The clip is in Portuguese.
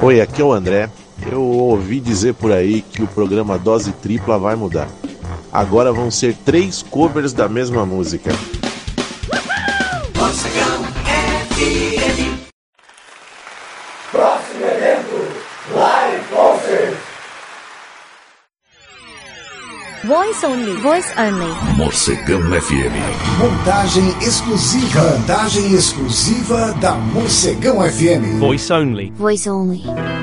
Oi, aqui é o André. Eu ouvi dizer por aí que o programa Dose Tripla vai mudar. Agora vão ser 3 covers da mesma música. Mocegão FM. Próximo evento, Live Concert. Voice only. Voice only. Mocegão FM. Montagem exclusiva da Mocegão FM. Voice only. Voice only.